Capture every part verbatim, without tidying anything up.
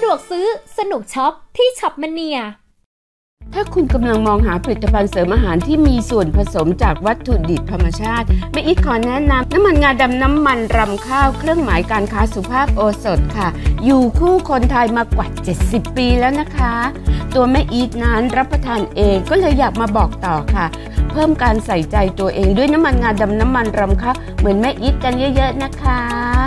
วกซื้อสนุกช็อปที่ช็อปมเนียถ้าคุณกำลังมองหาผลิตภัณฑ์เสริมอาหารที่มีส่วนผสมจากวัตถุดิบธรรมชาติแม่อีทขอแนะนำน้ำมันงาดำน้ำมันรำข้าวเครื่องหมายการค้าสุภาพโอสถค่ะอยู่คู่คนไทยมากว่าเจ็ดสิบปีแล้วนะคะตัวแม่อีทนั้นรับประทานเองก็เลยอยากมาบอกต่อค่ะเพิ่มการใส่ใจตัวเองด้วยน้ำมันงาดำน้ำมันรำข้าวเหมือนแม่อีทกันเยอะๆนะคะ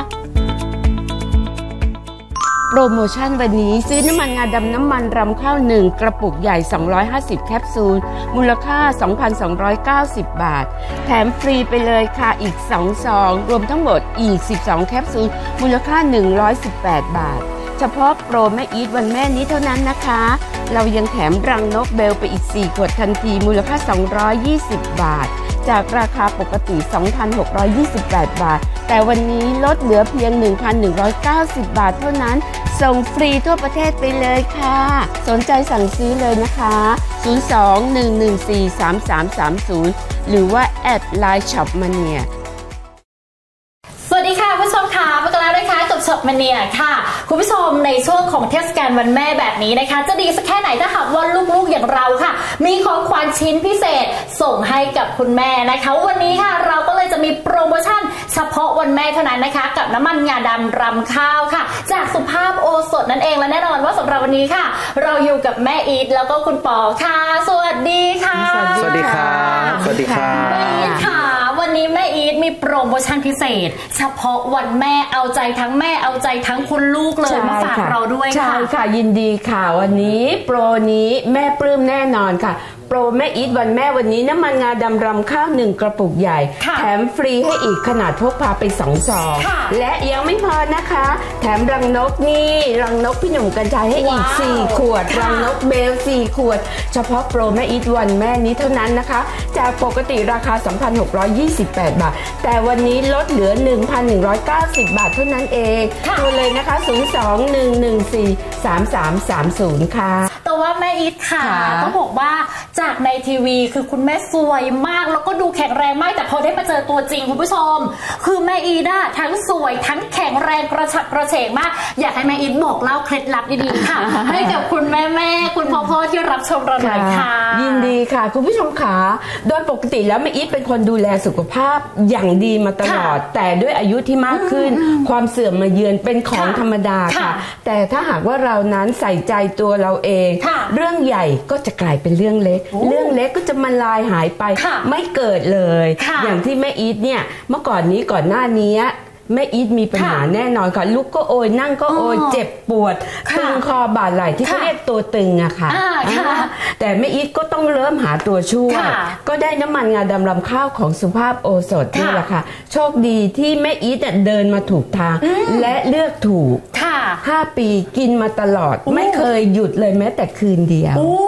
โปรโมชั่นวันนี้ซื้อน้ำมันงาดำน้ำมันรำข้าวหนึ่งกระปุกใหญ่สองร้อยห้าสิบแคปซูลมูลค่า สองพันสองร้อยเก้าสิบ บาทแถมฟรีไปเลยค่ะอีกสองซองรวมทั้งหมดอีกสิบสองแคปซูลมูลค่าหนึ่งร้อยสิบแปดบาทเฉพาะโปรแม่อีทวันแม่นี้เท่านั้นนะคะเรายังแถมรังนกเบลไปอีกสี่ขวดทันทีมูลค่าสองร้อยยี่สิบบาทจากราคาปกติ สองพันหกร้อยยี่สิบแปด บาทแต่วันนี้ลดเหลือเพียง หนึ่งพันหนึ่งร้อยเก้าสิบ บาทเท่านั้นส่งฟรีทั่วประเทศไปเลยค่ะสนใจสั่งซื้อเลยนะคะศูนย์ สอง หนึ่ง หนึ่ง สี่ สาม สาม สาม ศูนย์หรือว่าแอดไลน์ช็อปมเนียสวัสดีค่ะผู้ชมค่ะพบกันแล้วนะคะกับช็อปมเนียค่ะคุณผู้ชมในช่วงของเทศกาลวันแม่แบบนี้นะคะจะดีสักแค่ไหนถ้าหากว่าลูกๆอย่างเราค่ะมีของขวัญชิ้นพิเศษส่งให้กับคุณแม่นะคะวันนี้ค่ะเราก็เลยจะมีโปรโมชั่นเฉพาะวันแม่เท่านั้นนะคะกับน้ำมันงาดำรำข้าวค่ะจากสุภาพโอสถนั่นเองและแน่นอนว่าสำหรับวันนี้ค่ะเราอยู่กับแม่อีทแล้วก็คุณปอค่ะสวัสดีค่ะสวัสดีครับสวัสดีครับแม่อีทค่ะวันนี้แม่อีทมีโปรโมชั่นพิเศษเฉพาะวันแม่เอาใจทั้งแม่เอาใจทั้งคุณลูกเลยมาฝากเราด้วยค่ะใช่ค่ะยินดีค่ะวันนี้โปรนี้แม่ปลื้มแน่นอนค่ะโปรแม่อีทวันแม่วันนี้น้ำมันงาดำรำข้าวหนึ่งกระปุกใหญ่แถมฟรีให้อีกขนาดพกพาไปสองซองและยังไม่พอนะคะแถมรังนกนี่รังนกพี่หนุ่มกัญชัยให้อีกสี่ขวดรังนกเบลสี่ขวดเฉพาะโปรแม่อีทวันแม่นี้เท่านั้นนะคะจากปกติราคา สองพันหกร้อยยี่สิบแปด บาทแต่วันนี้ลดเหลือ หนึ่งพันหนึ่งร้อยเก้าสิบ บาทเท่านั้นเองโทรเลยนะคะศูนย์ สอง หนึ่ง หนึ่ง สี่ สาม สาม สาม ศูนย์ค่ะแต่ว่าแม่อีทค่ะต้องบอกว่าจากในทีวีคือคุณแม่สวยมากแล้วก็ดูแข็งแรงมากแต่พอได้มาเจอตัวจริงคุณผู้ชมคือแม่อีทอะทั้งสวยทั้งแข็งแรงกระฉับกระเฉงมากอยากให้แม่อีทบอกเล่าเคล็ดลับดีๆค่ะให้กับคุณแม่แม่คุณพ่อพ่อที่รับชมเราหน่อยค่ะยินดีค่ะคุณผู้ชมค่ะโดยปกติแล้วแม่อีทเป็นคนดูแลสุขภาพอย่างดีมาตลอดแต่ด้วยอายุที่มากขึ้นความเสื่อมมาเยือนเป็นของธรรมดาค่ะแต่ถ้าหากว่าเรานั้นใส่ใจตัวเราเองเรื่องใหญ่ก็จะกลายเป็นเรื่องเล็กเรื่องเล็กก็จะมาลายหายไปไม่เกิดเลยอย่างที่แม่อีทเนี่ยเมื่อก่อนนี้ก่อนหน้านี้แม่อีทมีปัญหาแน่นอนค่ะลุกก็โอยนั่งก็โอยเจ็บปวดตึงคอบ่าไหล่ที่เขาเรียกตัวตึงอะค่ะแต่แม่อีทก็ต้องเริ่มหาตัวช่วยก็ได้น้ำมันงาดำรำข้าวของสุภาพโอสถนี่แหละค่ะโชคดีที่แม่อีทเดินมาถูกทางและเลือกถูกห้าปีกินมาตลอดไม่เคยหยุดเลยแม้แต่คืนเดียว